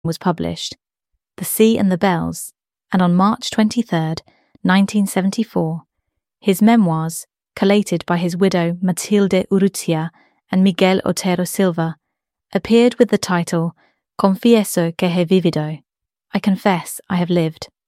was published, The Sea and the Bells, and on March 23, 1974, his memoirs, collated by his widow Matilde Urrutia and Miguel Otero Silva, appeared with the title Confieso que he vivido, I confess I have lived.